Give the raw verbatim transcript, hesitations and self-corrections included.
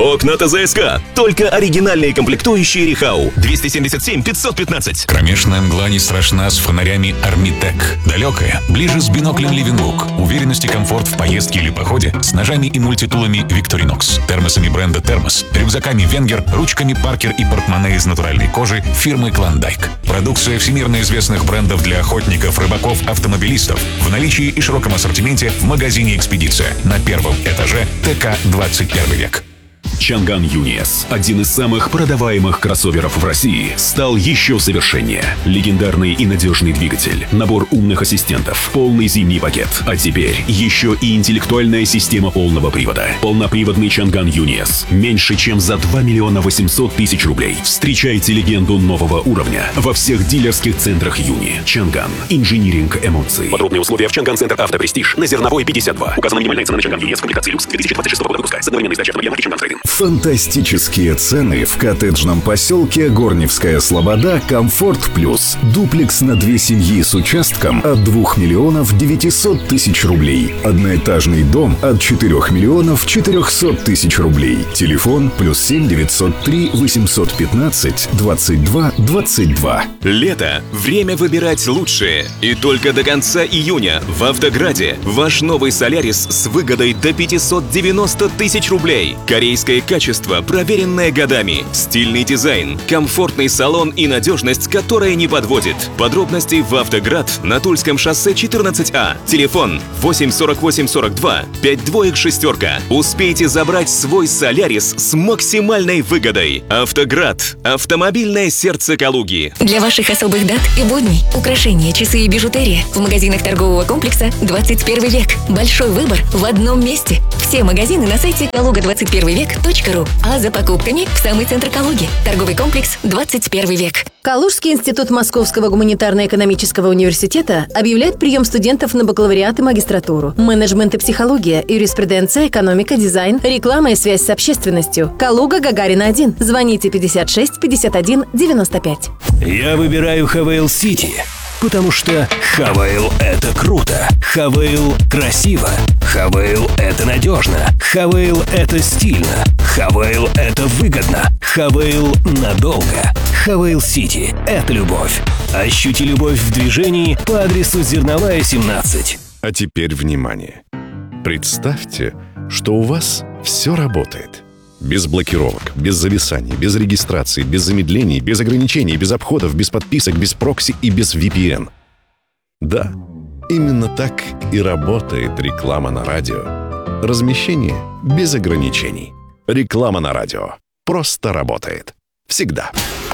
Окна ТЗСК. Только оригинальные комплектующие Рихау. двести семьдесят семь пятьсот пятнадцать. Кромешная мгла не страшна с фонарями Армитек. Далекая, ближе с биноклем Ливенлук. Уверенность и комфорт в поездке или походе с ножами и мультитулами Victorinox. Термосами бренда Термос. Рюкзаками Венгер, ручками Паркер и портмоне из натуральной кожи фирмы Клондайк. Продукция всемирно известных брендов для охотников, рыбаков, автомобилистов. В наличии и широком ассортименте в магазине «Экспедиция» на первом этаже ТК двадцать первый век. Чанган Юниес, один из самых продаваемых кроссоверов в России, стал еще совершеннее. Легендарный и надежный двигатель, набор умных ассистентов, полный зимний пакет. А теперь еще и интеллектуальная система полного привода. Полноприводный Чанган Юниес. Меньше чем за два миллиона восемьсот тысяч рублей. Встречайте легенду нового уровня во всех дилерских центрах Юни. Чанган. Инжиниринг эмоций. Подробные условия в Чанган Центр Авто Престиж на Зерновой пятьдесят два. Указана минимальная цена на Чанган Юниес в комплектации люкс две тысячи двадцать шестого года выпуска. С одновременной сдачей автомобиля марки Чанган Трейдинг. Фантастические цены в коттеджном поселке Горневская Слобода «Комфорт Плюс». Дуплекс на две семьи с участком от двух миллионов девятисот тысяч рублей. Одноэтажный дом от четырех миллионов четырехсот тысяч рублей. Телефон плюс семь девятьсот три восемьсот пятнадцать двадцать два двадцать два. Лето. Время выбирать лучшее. И только до конца июня в Автограде ваш новый Солярис с выгодой до пятьсот девяносто тысяч рублей. Корейское качество, проверенное годами. Стильный дизайн, комфортный салон и надежность, которая не подводит. Подробности в Автоград на Тульском шоссе четырнадцать А. Телефон восемь сорок восемь сорок два пять двоек шестерка. Успейте забрать свой Солярис с максимальной выгодой. Автоград. Автомобильное сердце Калуги. Для ваших особых дат и будней украшения, часы и бижутерия в магазинах торгового комплекса «двадцать первый век». Большой выбор в одном месте. Все магазины на сайте калуга двадцать первый век точка ру, а за покупками в самый центр Калуги. Торговый комплекс «двадцать первый век». Калужский институт Московского гуманитарно-экономического университета объявляет прием студентов на бакалавриат и магистратуру. Менеджмент и психология, юриспруденция, экономика, дизайн, реклама и связь с общественностью. Калуга, Гагарина один. Звоните пятьдесят шесть пятьдесят один девяносто пять. Я выбираю Хавейл Сити, потому что Хавейл — это круто. Хавейл красиво. Хавейл — это надежно. Хавейл — это стильно. Хавейл — это выгодно. Хавейл надолго. Хавейл Сити — это любовь. Ощути любовь в движении по адресу Зерновая, семнадцать. А теперь внимание. Представьте, что у вас все работает. Без блокировок, без зависаний, без регистрации, без замедлений, без ограничений, без обходов, без подписок, без прокси и без ви пи эн. Да, именно так и работает реклама на радио. Размещение без ограничений. Реклама на радио просто работает. Всегда.